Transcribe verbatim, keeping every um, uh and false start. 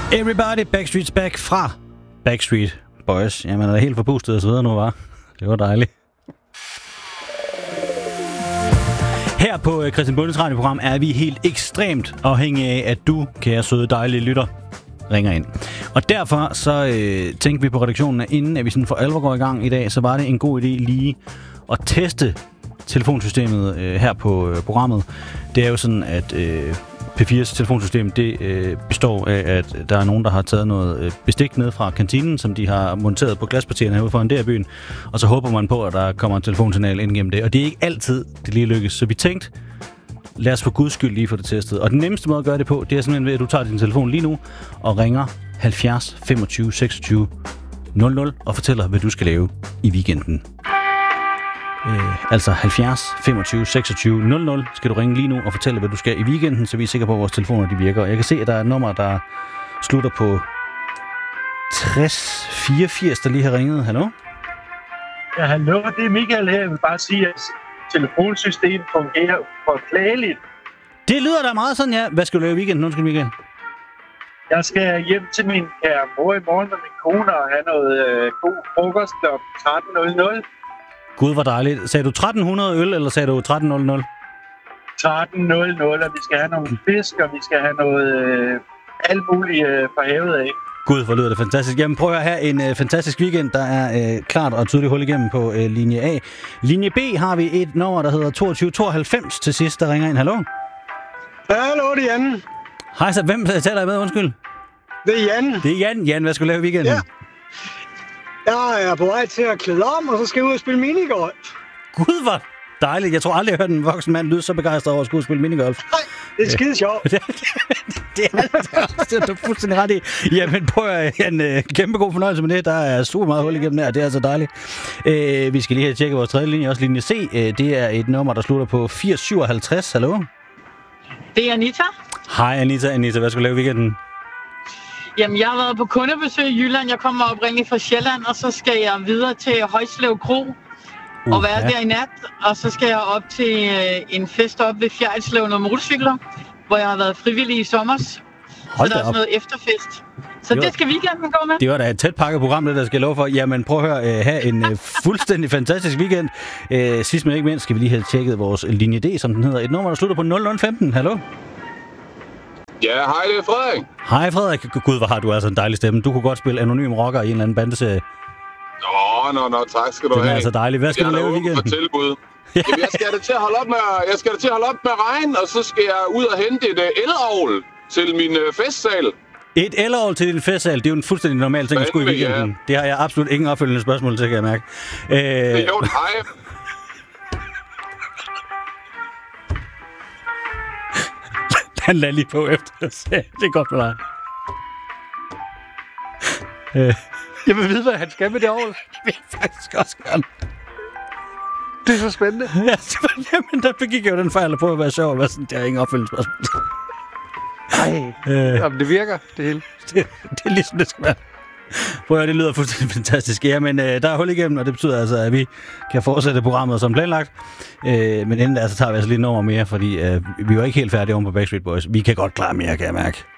Everybody, Backstreet's back fra Backstreet Boys. Jamen, er der helt forpustet og så videre nu, var. Det var dejligt. Her på Christian Bundes radioprogram er vi helt ekstremt afhængige af, at du, kære søde dejlige lytter, ringer ind. Og derfor så øh, tænkte vi på redaktionen, at inden at vi sådan for alvor går i gang i dag, så var det en god idé lige at teste telefonsystemet øh, her på øh, programmet. Det er jo sådan, at øh, P fires telefonsystem, det øh, består af, at der er nogen, der har taget noget øh, bestik ned fra kantinen, som de har monteret på glaspartierne herude foran der byen, og så håber man på, at der kommer en telefonsignal ind gennem det. Og det er ikke altid, det lige lykkes. Så vi tænkte, lad os for guds skyld lige få det testet. Og den nemmeste måde at gøre det på, det er simpelthen ved, at du tager din telefon lige nu og ringer halvfjerds femogtyve seksogtyve nul nul og fortæller, hvad du skal lave i weekenden. Øh, altså halvfjerds femogtyve seksogtyve nul nul skal du ringe lige nu og fortælle, hvad du skal i weekenden, så vi er sikre på, at vores telefoner de virker. Og jeg kan se, at der er et nummer, der slutter på tres fireogfirs, der lige har ringet. Hallo? Ja, hallo, det er Michael her. Jeg vil bare sige, at telefonsystemet fungerer påklageligt. Det lyder da meget sådan, ja. Hvad skal du lave i weekenden? Undskyld, Michael. Jeg skal hjem til min kære mor i morgen med min kone og have noget øh, god frokost kl. tretten nul nul. Gud, hvor dejligt. Sagde du tretten hundrede øl, eller sagde du tretten nul nul? tretten nul nul, og vi skal have nogle fisk, og vi skal have noget øh, alt muligt øh, fra havet af. Gud, hvor lyder det fantastisk. Jamen, prøv at have en øh, fantastisk weekend. Der er øh, klart og tydeligt hul igennem på øh, linje A. Linje B har vi et nummer, der hedder toogtyve tooghalvfems til sidst, der ringer ind. Hallo? Hallo, det er Jan. Hej, så hvem taler jeg med? Undskyld. Det er Jan. Det er Jan. Jan, hvad skal du lave i weekenden? Ja. Jeg er på vej til at klæde om, og så skal jeg ud og spille minigolf. Gud, hvor dejligt. Jeg tror aldrig, jeg har hørt en voksen mand lyde så begejstret over at skulle spille minigolf. Nej, det er skide sjovt. det, det, er, det er du fuldstændig ret i. Jamen, prøv at en kæmpe god fornøjelse med det. Der er super meget hul igennem der, det er altså dejligt. Øh, vi skal lige have tjekket vores tredje linje, også linje C. Øh, det er et nummer, der slutter på firs syvoghalvtreds. Hallo? Det er Anita. Hej Anita. Anita, hvad skal du lave i weekenden? Jamen, jeg har været på kundebesøg i Jylland. Jeg kommer oprindeligt fra Sjælland, og så skal jeg videre til Højslev Kro uh, og være ja. der i nat. Og så skal jeg op til øh, en fest op ved Fjerritslev noget motorcykler, hvor jeg har været frivillig i sommers. Hold så der er op. sådan noget efterfest. Så det, det skal weekenden gå med. Det var da et tæt pakket program, det der skal jeg love for. Jamen, prøv at høre, uh, have en uh, fuldstændig fantastisk weekend. Uh, sidst men ikke mindst skal vi lige have tjekket vores linje D, som den hedder. Et nummer, der slutter på nul nul femten. Hallo? Ja, hej, det er Frederik. Hej Frederik. Gud, hvor har du altså en dejlig stemme. Du kunne godt spille anonym rocker i en eller anden bandeserie. Nå, nå, nå, tak skal du have. Det er altså dejligt. Hvad skal jeg du lave i weekenden? Jeg tilbud. Jamen, jeg skal da til at holde op med, jeg skal da til at holde op med regn, og så skal jeg ud og hente et uh, elavl til min uh, festsal. Et elavl til din festsal, det er jo en fuldstændig normal ting at skulle i weekenden. Ja. Det har jeg absolut ingen opfølgende spørgsmål til, kan jeg mærke. Øh... Det er jo hej. Han lader lige på efter at se. Det er godt for dig. Øh. Jeg vil vide, hvad han skal med det år. Det vil jeg faktisk også gerne. Det er så spændende. Ja, men der begik jeg jo den fejl at prøve at være sjov og være sådan, det er ingen opfølgende spørgsmål. Nej, øh. Jamen, det virker, det hele. Det, det er ligesom det skal være. Prøv at høre, det lyder fuldstændig fantastisk. Ja, men øh, der er hul igennem, og det betyder altså, at vi kan fortsætte programmet som planlagt. Øh, men inden der, så tager vi altså lige et nummer mere, fordi øh, vi var ikke helt færdige om på Backstreet Boys. Vi kan godt klare mere, kan jeg mærke.